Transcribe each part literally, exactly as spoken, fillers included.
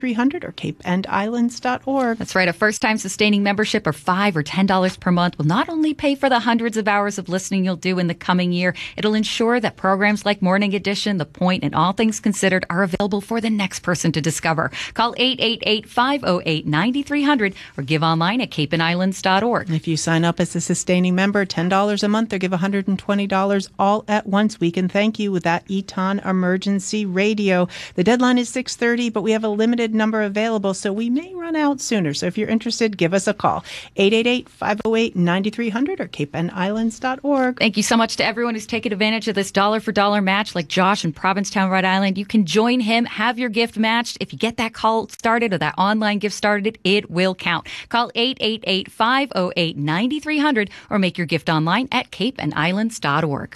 three hundred or cape and islands dot org. That's right. A first-time sustaining membership of five or ten dollars per month will not only pay for the hundreds of hours of listening you'll do in the coming year, it'll ensure that programs like Morning Edition, The Point, and All Things Considered are available for the next person to discover. Call eight eight eight, five oh eight, nine three hundred or give online at cape and islands dot org. If you sign up as a sustaining member, ten dollars a month or give one hundred twenty dollars all at once, we can thank you with that Eton Emergency Radio. The deadline is six thirty, but we have a limited number available, so we may run out sooner. So if you're interested, give us a call. eight eight eight, five oh eight, nine three hundred or cape and islands dot org. Thank you so much to everyone who's taken advantage of this dollar-for-dollar match, like Josh in Provincetown, Rhode Island. You can join him, have your gift matched. If you get that call started or that online gift started, it will count. Call eight eight eight, five oh eight, nine three hundred or make your gift online at cape and islands dot org.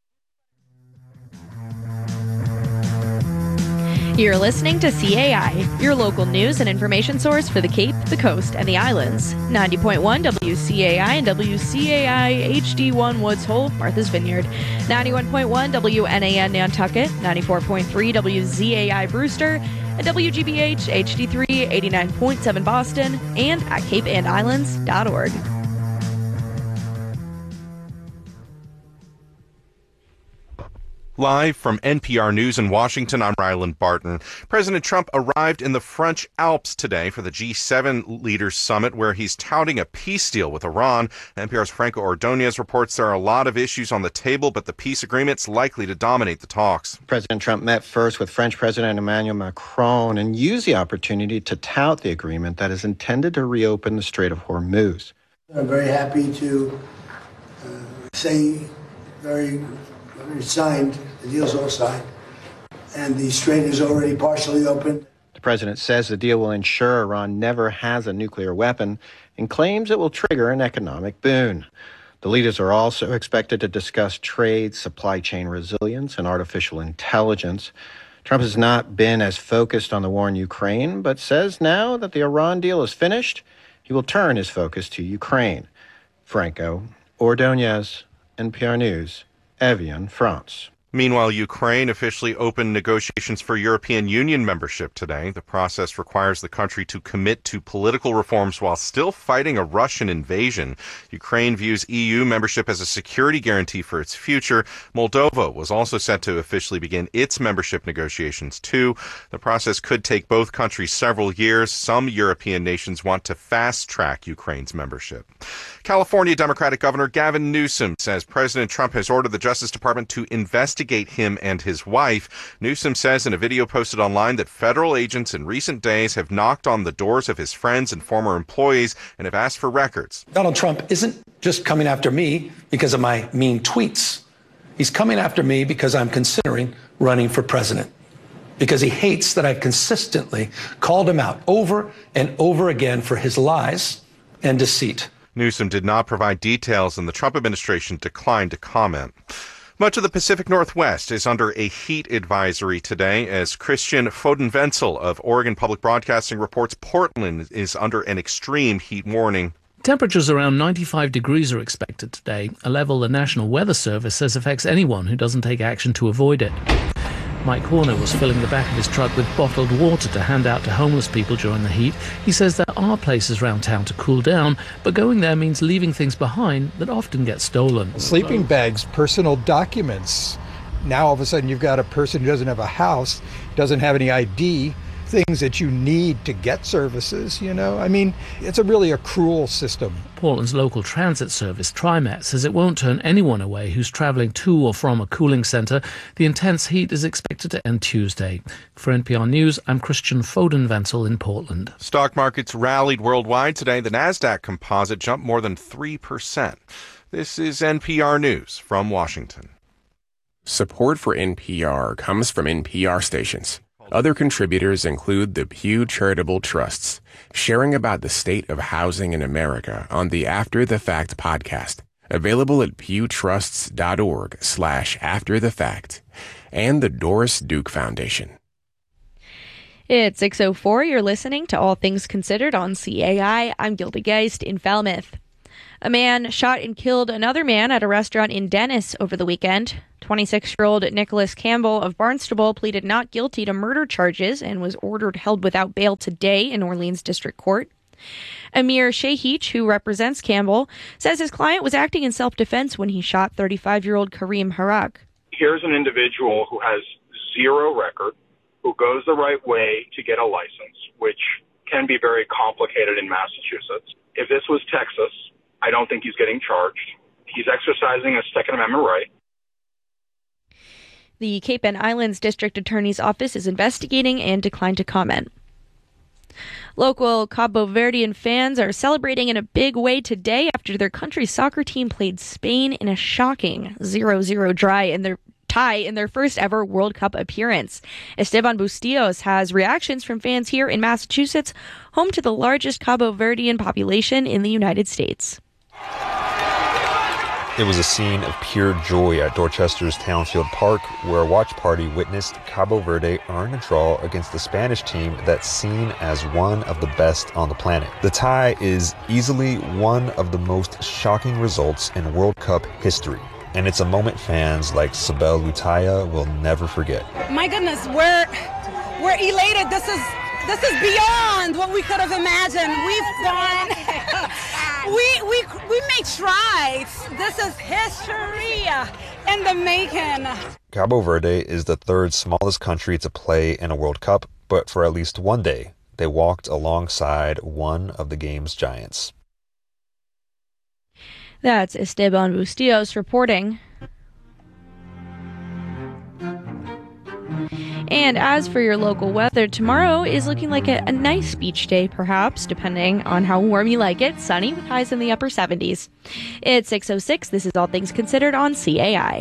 You're listening to C A I, your local news and information source for the Cape, the Coast, and the Islands. ninety point one W C A I and W C A I H D one Woods Hole, Martha's Vineyard. ninety-one point one W N A N Nantucket, ninety-four point three W Z A I Brewster, and W G B H H D three, eighty-nine point seven Boston, and at cape and islands dot org. Live from N P R News in Washington, I'm Ryland Barton. President Trump arrived in the French Alps today for the G seven Leaders Summit, where he's touting a peace deal with Iran. N P R's Franco Ordonez reports there are a lot of issues on the table, but the peace agreement's likely to dominate the talks. President Trump met first with French President Emmanuel Macron and used the opportunity to tout the agreement that is intended to reopen the Strait of Hormuz. I'm very happy to uh, say very It's signed, the deal's all signed, and the strait is already partially open. The president says the deal will ensure Iran never has a nuclear weapon and claims it will trigger an economic boon. The leaders are also expected to discuss trade, supply chain resilience, and artificial intelligence. Trump has not been as focused on the war in Ukraine, but says now that the Iran deal is finished, he will turn his focus to Ukraine. Franco Ordonez, N P R News, Evian, France. Meanwhile, Ukraine officially opened negotiations for European Union membership today. The process requires the country to commit to political reforms while still fighting a Russian invasion. Ukraine views E U membership as a security guarantee for its future. Moldova was also set to officially begin its membership negotiations too. The process could take both countries several years. Some European nations want to fast-track Ukraine's membership. California Democratic Governor Gavin Newsom says President Trump has ordered the Justice Department to investigate him and his wife. Newsom says in a video posted online that federal agents in recent days have knocked on the doors of his friends and former employees and have asked for records. Donald Trump isn't just coming after me because of my mean tweets. He's coming after me because I'm considering running for president, because he hates that I've consistently called him out over and over again for his lies and deceit. Newsom did not provide details, and the Trump administration declined to comment. Much of the Pacific Northwest is under a heat advisory today as Christian Foden-Wenzel of Oregon Public Broadcasting reports Portland is under an extreme heat warning. Temperatures around ninety-five degrees are expected today, a level the National Weather Service says affects anyone who doesn't take action to avoid it. Mike Horner was filling the back of his truck with bottled water to hand out to homeless people during the heat. He says there are places around town to cool down, but going there means leaving things behind that often get stolen. Sleeping bags, personal documents. Now all of a sudden you've got a person who doesn't have a house, doesn't have any I D, things that you need to get services, you know. I mean, it's a really a cruel system. Portland's local transit service, TriMet, says it won't turn anyone away who's travelling to or from a cooling centre. The intense heat is expected to end Tuesday. For N P R News, I'm Christian Foden-Wenzel in Portland. Stock markets rallied worldwide today. The Nasdaq Composite jumped more than three percent. This is N P R News from Washington. Support for N P R comes from N P R stations. Other contributors include the Pew Charitable Trusts, sharing about the state of housing in America on the After the Fact podcast, available at pewtrusts.org slash after the fact, and the Doris Duke Foundation. It's six oh four. You're listening to All Things Considered on C A I. I'm Gilda Geist in Falmouth. A man shot and killed another man at a restaurant in Dennis over the weekend. twenty-six-year-old Nicholas Campbell of Barnstable pleaded not guilty to murder charges and was ordered held without bail today in Orleans District Court. Amir Shahich, who represents Campbell, says his client was acting in self-defense when he shot thirty-five-year-old Kareem Harag. Here's an individual who has zero record, who goes the right way to get a license, which can be very complicated in Massachusetts. If this was Texas, I don't think he's getting charged. He's exercising a Second Amendment right. The Cape and Islands District Attorney's Office is investigating and declined to comment. Local Cabo Verdean fans are celebrating in a big way today after their country's soccer team played Spain in a shocking zero zero dry in their tie in their first ever World Cup appearance. Esteban Bustillos has reactions from fans here in Massachusetts, home to the largest Cabo Verdean population in the United States. It was a scene of pure joy at Dorchester's Townfield Park, where a watch party witnessed Cabo Verde earn a draw against the Spanish team that's seen as one of the best on the planet. The tie is easily one of the most shocking results in World Cup history, and it's a moment fans like Sibel Lutaya will never forget. My goodness, we're we're elated. This is this is beyond what we could have imagined. We've gone. We we we made strides. This is history in the making. Cabo Verde is the third smallest country to play in a World Cup, but for at least one day, they walked alongside one of the game's giants. That's Esteban Bustillos reporting. And as for your local weather, tomorrow is looking like a, a nice beach day, perhaps, depending on how warm you like it. Sunny with highs in the upper seventies. It's six oh six. This is All Things Considered on C A I.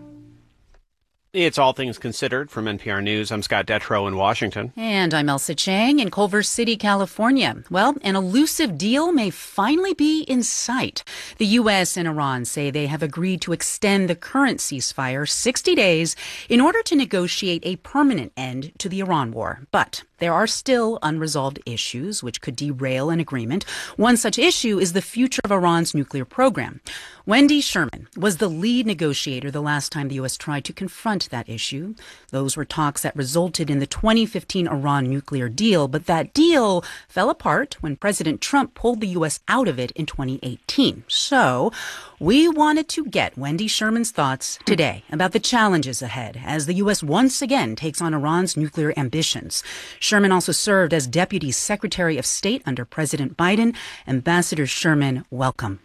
It's All Things Considered from N P R News. I'm Scott Detrow in Washington. And I'm Elsa Chang in Culver City, California. Well, an elusive deal may finally be in sight. The U S and Iran say they have agreed to extend the current ceasefire sixty days in order to negotiate a permanent end to the Iran war. But there are still unresolved issues which could derail an agreement. One such issue is the future of Iran's nuclear program. Wendy Sherman was the lead negotiator the last time the U S tried to confront that issue. Those were talks that resulted in the twenty fifteen Iran nuclear deal, but that deal fell apart when President Trump pulled the U S out of it in twenty eighteen. So we wanted to get Wendy Sherman's thoughts today about the challenges ahead as the U S once again takes on Iran's nuclear ambitions. Sherman also served as Deputy Secretary of State under President Biden. Ambassador Sherman, welcome.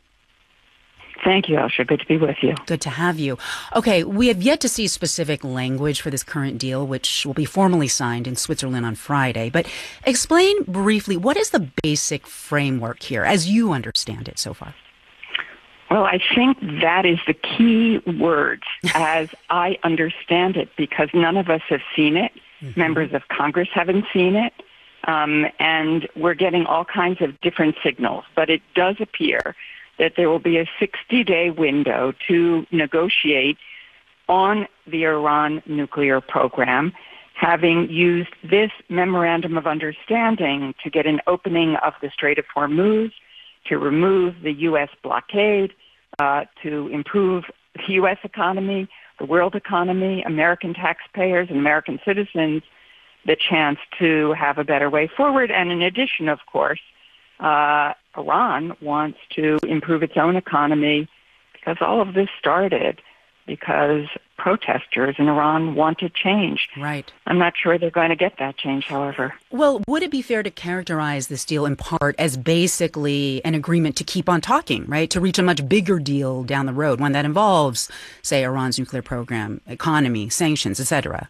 Thank you, Elsa. Good to be with you. Good to have you. Okay, we have yet to see specific language for this current deal, which will be formally signed in Switzerland on Friday. But explain briefly, what is the basic framework here, as you understand it so far? Well, I think that is the key words, as I understand it, because none of us have seen it. Mm-hmm. Members of Congress haven't seen it. Um, and we're getting all kinds of different signals. But it does appear that there will be a sixty-day window to negotiate on the Iran nuclear program, having used this memorandum of understanding to get an opening of the Strait of Hormuz, to remove the U S blockade, uh, to improve the U S economy, the world economy, American taxpayers and American citizens the chance to have a better way forward. And in addition, of course, uh, Iran wants to improve its own economy because all of this started because protesters in Iran wanted change. Right. I'm not sure they're going to get that change, however. Well, would it be fair to characterize this deal in part as basically an agreement to keep on talking, right? To reach a much bigger deal down the road, one that involves, say, Iran's nuclear program, economy, sanctions, et cetera?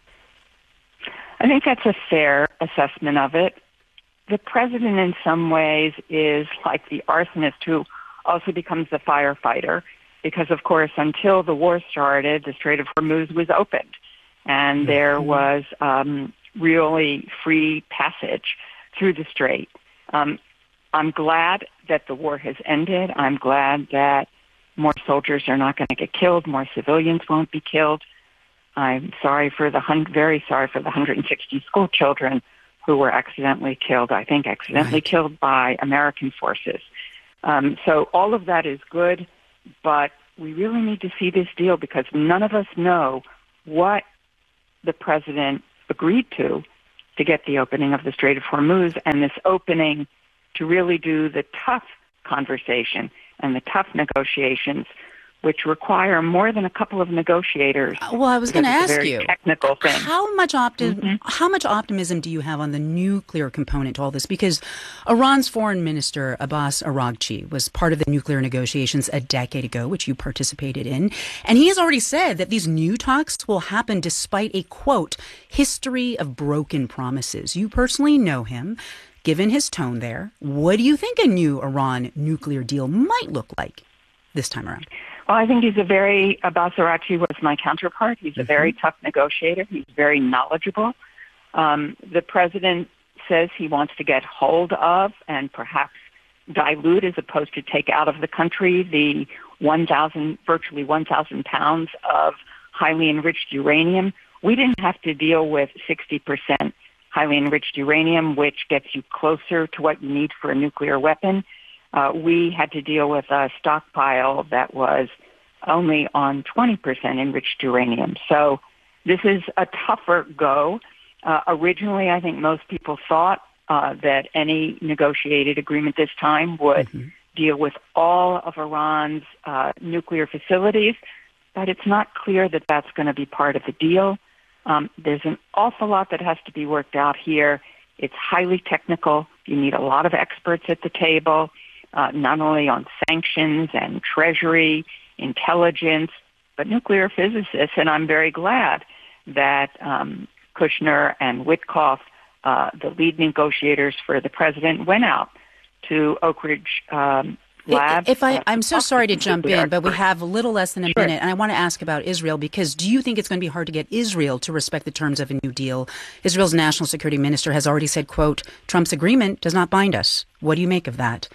I think that's a fair assessment of it. The president in some ways is like the arsonist who also becomes the firefighter because, of course, until the war started, the Strait of Hormuz was opened and there was um, really free passage through the strait. Um, I'm glad that the war has ended. I'm glad that more soldiers are not going to get killed, more civilians won't be killed. I'm sorry for the hun- very sorry for the one hundred sixty school children who were accidentally killed, I think accidentally right. killed by American forces. Um, so all of that is good, but we really need to see this deal because none of us know what the president agreed to to get the opening of the Strait of Hormuz and this opening to really do the tough conversation and the tough negotiations, which require more than a couple of negotiators. Well, I was going to ask you, technical thing. How much opti- mm-hmm. how much optimism do you have on the nuclear component to all this? Because Iran's foreign minister, Abbas Araghchi, was part of the nuclear negotiations a decade ago, which you participated in. And he has already said that these new talks will happen despite a, quote, history of broken promises. You personally know him. Given his tone there, what do you think a new Iran nuclear deal might look like this time around? Well, I think he's a very, Abbas Araghchi was my counterpart. He's a mm-hmm. very tough negotiator. He's very knowledgeable. Um, the president says he wants to get hold of and perhaps dilute as opposed to take out of the country the one thousand, virtually one thousand pounds of highly enriched uranium. We didn't have to deal with sixty percent highly enriched uranium, which gets you closer to what you need for a nuclear weapon. Uh, we had to deal with a stockpile that was only on twenty percent enriched uranium. So this is a tougher go. Uh, originally, I think most people thought uh, that any negotiated agreement this time would mm-hmm. deal with all of Iran's uh, nuclear facilities, but it's not clear that that's going to be part of the deal. Um, there's an awful lot that has to be worked out here. It's highly technical. You need a lot of experts at the table. Uh, not only on sanctions and treasury, intelligence, but nuclear physicists. And I'm very glad that um, Kushner and Witkoff, uh, the lead negotiators for the president, went out to Oak Ridge um, Labs. If I, I'm so sorry to jump in, but we have a little less than a Sure. minute, and I want to ask about Israel, because do you think it's going to be hard to get Israel to respect the terms of a new deal? Israel's national security minister has already said, quote, Trump's agreement does not bind us. What do you make of that?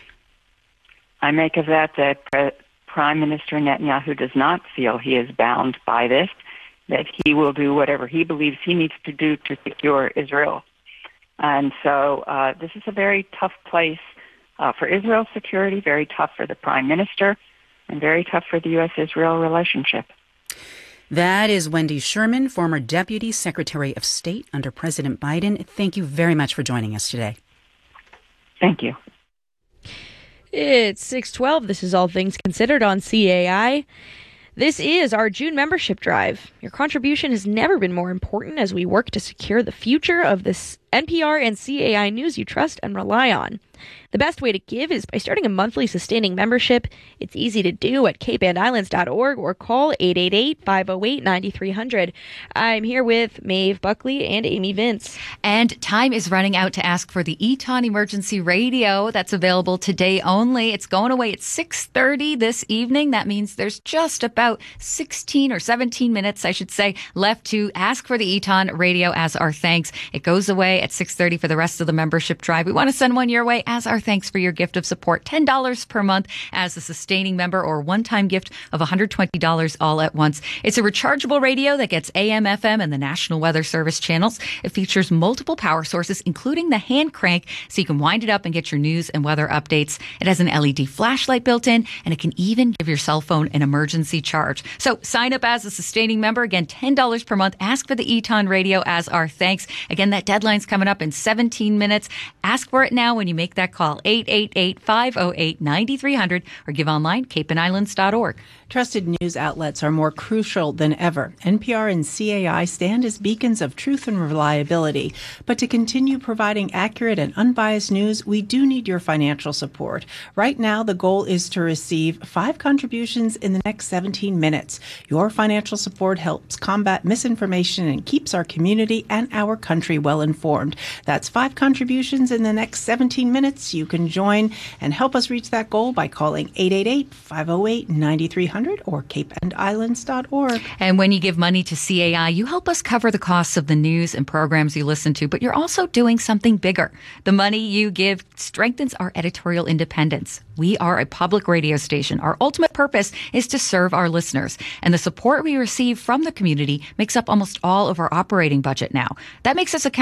I make of that that Pre- Prime Minister Netanyahu does not feel he is bound by this, that he will do whatever he believes he needs to do to secure Israel. And so uh, this is a very tough place uh, for Israel's security, very tough for the Prime Minister, and very tough for the U S Israel relationship. That is Wendy Sherman, former Deputy Secretary of State under President Biden. Thank you very much for joining us today. Thank you. It's six twelve. This is All Things Considered on C A I. This is our June membership drive. Your contribution has never been more important as we work to secure the future of this N P R and C A I news you trust and rely on. The best way to give is by starting a monthly sustaining membership. It's easy to do at cape and islands dot org or call eight eight eight, five oh eight, nine three hundred. I'm here with Maeve Buckley and Amy Vince. And time is running out to ask for the Eton Emergency Radio. That's available today only. It's going away at six thirty this evening. That means there's just about sixteen or seventeen minutes, I should say, left to ask for the Eton Radio as our thanks. It goes away at six thirty for the rest of the membership drive. We want to send one your way as our thanks for your gift of support. ten dollars per month as a sustaining member, or a one-time gift of one hundred twenty dollars all at once. It's a rechargeable radio that gets A M, F M, and the National Weather Service channels. It features multiple power sources, including the hand crank, so you can wind it up and get your news and weather updates. It has an L E D flashlight built in, and it can even give your cell phone an emergency charge. So sign up as a sustaining member. Again, ten dollars per month. Ask for the Eton Radio as our thanks. Again, that deadline's coming up in seventeen minutes. Ask for it now when you make that call. eight eight eight, five oh eight, nine three hundred or give online cape and islands dot org. Trusted news outlets are more crucial than ever. N P R and C A I stand as beacons of truth and reliability. But to continue providing accurate and unbiased news, we do need your financial support. Right now, the goal is to receive five contributions in the next seventeen minutes. Your financial support helps combat misinformation and keeps our community and our country well informed. That's five contributions in the next seventeen minutes. You can join and help us reach that goal by calling eight eight eight, five oh eight, nine three hundred or cape and islands dot org. And when you give money to C A I, you help us cover the costs of the news and programs you listen to, but you're also doing something bigger. The money you give strengthens our editorial independence. We are a public radio station. Our ultimate purpose is to serve our listeners, and the support we receive from the community makes up almost all of our operating budget now. That makes us accountable to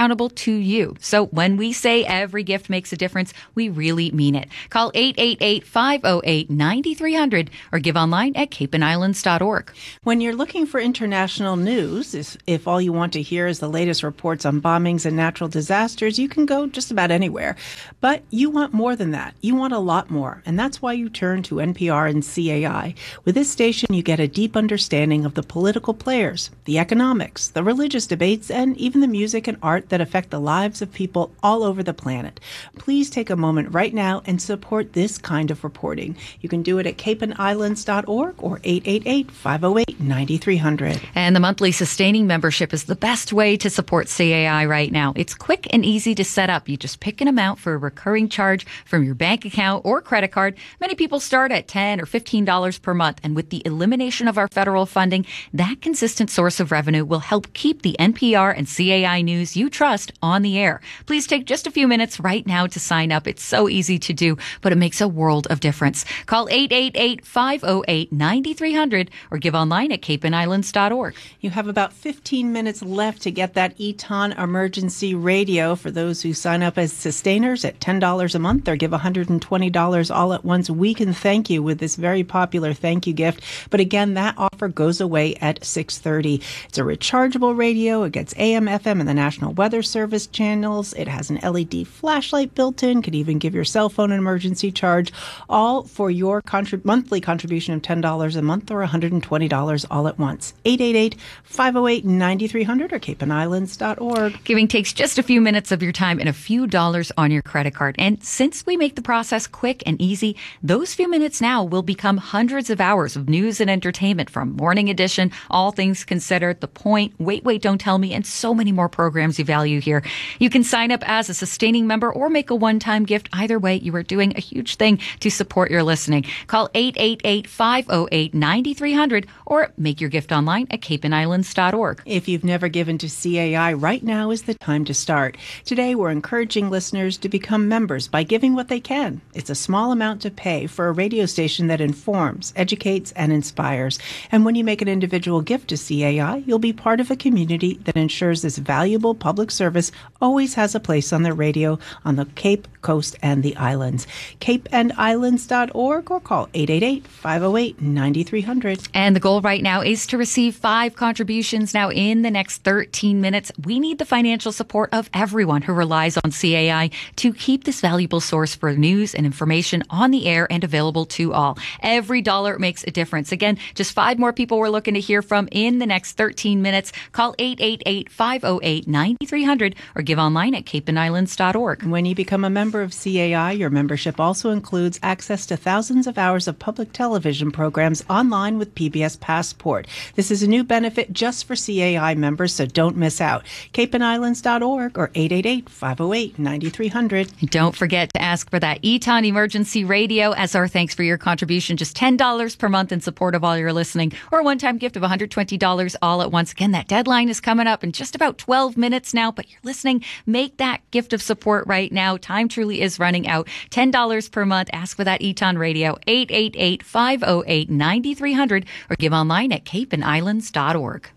to you. So when we say every gift makes a difference, we really mean it. Call eight eight eight, five oh eight, nine three hundred or give online at cape and islands dot org. When you're looking for international news, if, if all you want to hear is the latest reports on bombings and natural disasters, you can go just about anywhere. But you want more than that. You want a lot more. And that's why you turn to N P R and C A I. With this station, you get a deep understanding of the political players, the economics, the religious debates, and even the music and art that affect the lives of people all over the planet. Please take a moment right now and support this kind of reporting. You can do it at cape and islands dot org or eight eight eight, five oh eight, nine three hundred. And the monthly sustaining membership is the best way to support C A I right now. It's quick and easy to set up. You just pick an amount for a recurring charge from your bank account or credit card. Many people start at ten dollars or fifteen dollars per month. And with the elimination of our federal funding, that consistent source of revenue will help keep the N P R and C A I news you trust on the air. Please take just a few minutes right now to sign up. It's so easy to do, but it makes a world of difference. Call eight eight eight, five oh eight, nine three hundred or give online at cape and islands dot org. You have about fifteen minutes left to get that Eton Emergency Radio for those who sign up as sustainers at ten dollars a month or give one hundred twenty dollars all at once. We can thank you with this very popular thank you gift. But again, that offer goes away at six thirty. It's a rechargeable radio. It gets A M, F M, and the National Weather Service channels. It has an L E D flashlight built in. Could even give your cell phone an emergency charge, all for your contrib- monthly contribution of ten dollars a month or one hundred twenty dollars all at once. eight eight eight, five oh eight, nine three hundred or cape and islands dot org. Giving takes just a few minutes of your time and a few dollars on your credit card. And since we make the process quick and easy, those few minutes now will become hundreds of hours of news and entertainment from Morning Edition, All Things Considered, The Point, Wait, Wait, Don't Tell Me, and so many more programs you value here. You can sign up as a sustaining member or make a one-time gift. Either way, you are doing a huge thing to support your listening. Call eight eight eight, five oh eight, nine three hundred or make your gift online at cape and islands dot org. If you've never given to C A I, right now is the time to start. Today, we're encouraging listeners to become members by giving what they can. It's a small amount to pay for a radio station that informs, educates, and inspires. And when you make an individual gift to C A I, you'll be part of a community that ensures this valuable public service always has a place on the radio on the Cape, Coast, and the Islands. cape and islands dot org or call eight eight eight, five oh eight, nine three hundred. And the goal right now is to receive five contributions now in the next thirteen minutes. We need the financial support of everyone who relies on C A I to keep this valuable source for news and information on the air and available to all. Every dollar makes a difference. Again, just five more people we're looking to hear from in the next thirteen minutes. Call eight eight eight, five oh eight, nine three hundred or give online at cape and islands dot org. When you become a member of C A I, your membership also includes access to thousands of hours of public television programs online with P B S Passport. This is a new benefit just for C A I members, so don't miss out. cape and islands dot org or eight eight eight, five oh eight, nine three hundred. Don't forget to ask for that Eton Emergency Radio as our thanks for your contribution. Just ten dollars per month in support of all your listening, or a one-time gift of one hundred twenty dollars all at once. Again, that deadline is coming up in just about twelve minutes now, but you're listening. Make that gift of support right now. Time truly is running out. ten dollars per month. Ask for that Eton Radio. eight eight eight, five oh eight, nine three hundred or give online at cape and islands dot org.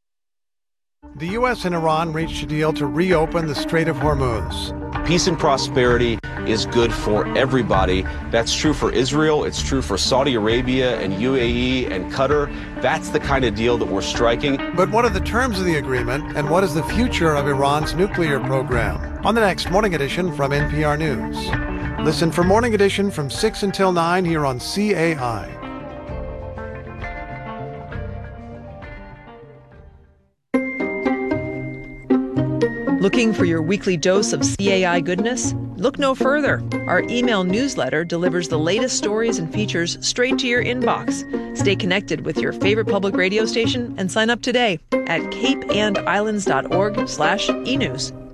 The U S and Iran reached a deal to reopen the Strait of Hormuz. Peace and prosperity is good for everybody. That's true for Israel. It's true for Saudi Arabia and U A E and Qatar. That's the kind of deal that we're striking. But what are the terms of the agreement, and what is the future of Iran's nuclear program? On the next Morning Edition from N P R News. Listen for Morning Edition from six until nine here on C A I. Looking for your weekly dose of C A I goodness? Look no further. Our email newsletter delivers the latest stories and features straight to your inbox. Stay connected with your favorite public radio station and sign up today at cape and islands dot org slash e news.